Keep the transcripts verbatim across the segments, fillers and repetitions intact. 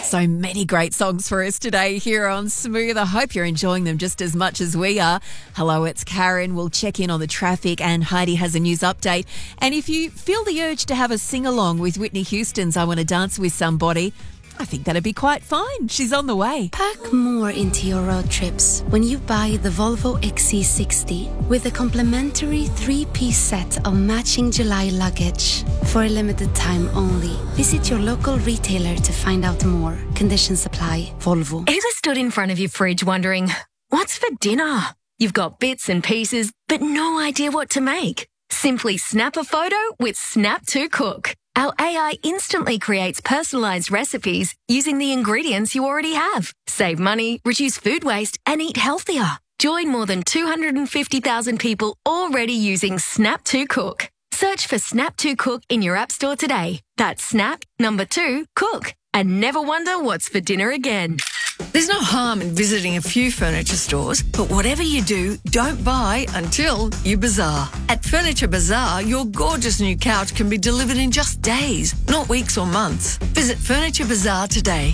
So many great songs for us today here on Smooth. I hope you're enjoying them just as much as we are. Hello, it's Karen. We'll check in on the traffic and Heidi has a news update. And if you feel the urge to have a sing-along with Whitney Houston's I Want to Dance with Somebody, I think that'd be quite fine. She's on the way. Pack more into your road trips when you buy the Volvo X C sixty with a complimentary three-piece set of matching July luggage. For a limited time only. Visit your local retailer to find out more. Conditions apply. Volvo. Ever stood in front of your fridge wondering, what's for dinner? You've got bits and pieces, but no idea what to make. Simply snap a photo with Snap to Cook. Our A I instantly creates personalised recipes using the ingredients you already have. Save money, reduce food waste, and eat healthier. Join more than two hundred fifty thousand people already using Snap to Cook. Search for Snap to Cook in your app store today. That's Snap, number two, Cook. And never wonder what's for dinner again. There's no harm in visiting a few furniture stores, but whatever you do, don't buy until you bazaar. At Furniture Bazaar, your gorgeous new couch can be delivered in just days, not weeks or months. Visit Furniture Bazaar today.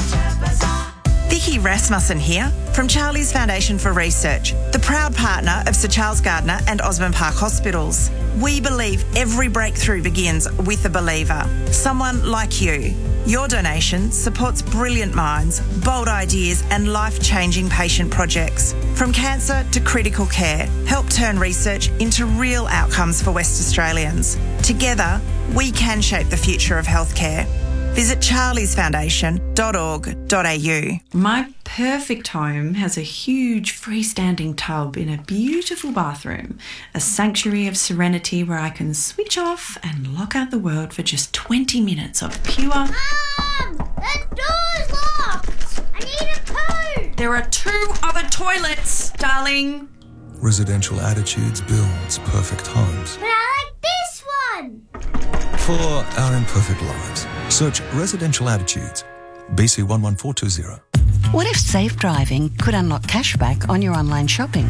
Vicky Rasmussen here from Charlie's Foundation for Research, the proud partner of Sir Charles Gardner and Osborne Park Hospitals. We believe every breakthrough begins with a believer, someone like you. Your donation supports brilliant minds, bold ideas and life-changing patient projects. From cancer to critical care, help turn research into real outcomes for West Australians. Together, we can shape the future of healthcare. Visit charlies foundation dot org dot a u. My perfect home has a huge freestanding tub in a beautiful bathroom, a sanctuary of serenity where I can switch off and lock out the world for just twenty minutes of pure... Mum! The door's locked! I need a poo! There are two other toilets, darling. Residential Attitudes builds perfect homes. But I like this one! For our imperfect lives, search Residential Attitudes, B C one one four two zero. What if safe driving could unlock cashback on your online shopping?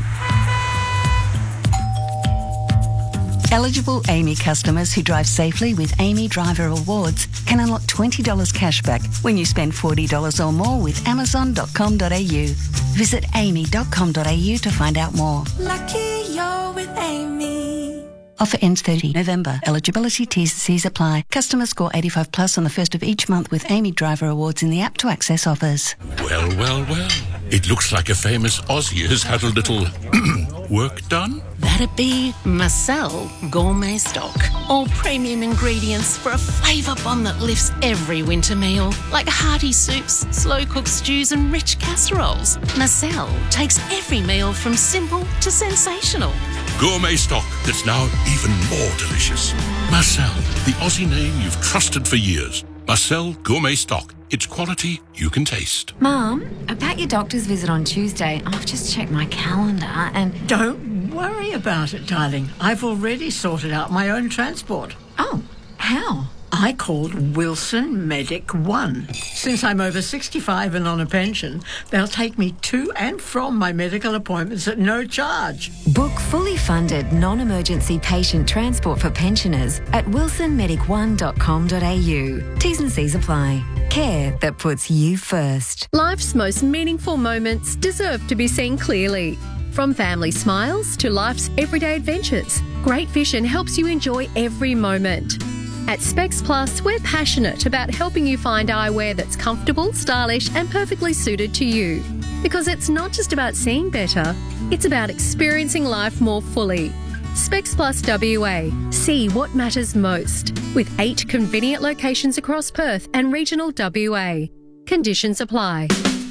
Eligible Amy customers who drive safely with Amy Driver Awards can unlock twenty dollars cashback when you spend forty dollars or more with amazon dot com dot a u. Visit amy dot com dot a u to find out more. Lucky you're with Amy. Offer ends thirtieth November. Eligibility T's and C's apply. Customers score eighty-five plus on the first of each month with Amy Driver Awards in the app to access offers. Well, well, well. It looks like a famous Aussie has had a little work done. That'd be Marcel Gourmet Stock. All premium ingredients for a flavour bomb that lifts every winter meal, like hearty soups, slow-cooked stews and rich casseroles. Marcel takes every meal from simple to sensational. Gourmet stock that's now even more delicious. Marcel, the Aussie name you've trusted for years. Marcel Gourmet Stock. It's quality you can taste. Mum, about your doctor's visit on Tuesday, I've just checked my calendar and... Don't worry about it, darling. I've already sorted out my own transport. Oh, how? I called Wilson Medic One. Since I'm over sixty-five and on a pension, they'll take me to and from my medical appointments at no charge. Book fully funded non-emergency patient transport for pensioners at wilson medic one dot com dot a u. T's and C's apply. Care that puts you first. Life's most meaningful moments deserve to be seen clearly. From family smiles to life's everyday adventures, Great Vision helps you enjoy every moment. At Specs Plus, we're passionate about helping you find eyewear that's comfortable, stylish and perfectly suited to you. Because it's not just about seeing better, it's about experiencing life more fully. Specs Plus W A. See what matters most. With eight convenient locations across Perth and regional W A. Conditions apply.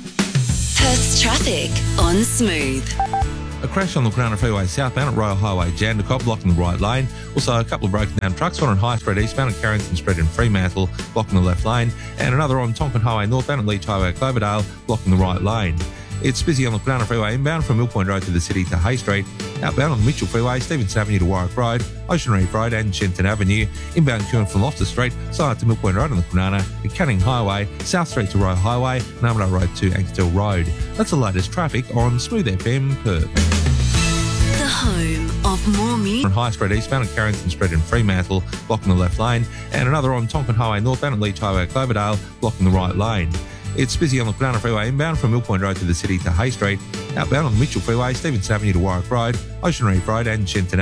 Perth's traffic on Smooth. A crash on the Crown Freeway southbound at Royal Highway Jandakot, blocking the right lane. Also, a couple of broken down trucks, one on High Street eastbound at Carrington Street in Fremantle, blocking the left lane, and another on Tonkin Highway northbound at Leach Highway at Cloverdale, blocking the right lane. It's busy on the Crown Freeway inbound from Mill Point Road to the city to Hay Street, outbound on the Mitchell Freeway, Stevenson Avenue to Warwick Road, Ocean Reef Road and Shenton Avenue, inbound queuing from Loftus Street, side to Mill Point Road on the Kwinana, at Canning Highway, South Street to Royal Highway, and Armadale Road to Ankersdale Road. That's the latest traffic on Smooth F M Perth. The home of more music. On High Street eastbound at Carrington Street in Fremantle, blocking the left lane, and another on Tonkin Highway northbound at Leach Highway at Cloverdale, blocking the right lane. It's busy on the Cronulla Freeway inbound from Mill Point Road to the city to Hay Street. Outbound on the Mitchell Freeway, Stevenson Avenue to Warwick Road, Ocean Reef Road and Shenton